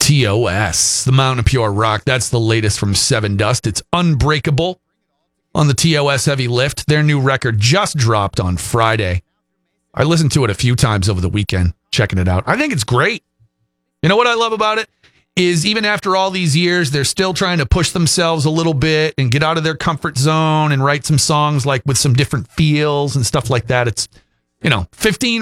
TOS, the Mountain of Pure Rock. That's the latest from Seven Dust. It's Unbreakable on the TOS Heavy Lift. Their new record just dropped on Friday. I listened to it a few times over the weekend, checking it out. I think it's great. You know what I love about it? Is even after all these years, they're still trying to push themselves a little bit and get out of their comfort zone and write some songs like with some different feels and stuff like that. It's, 15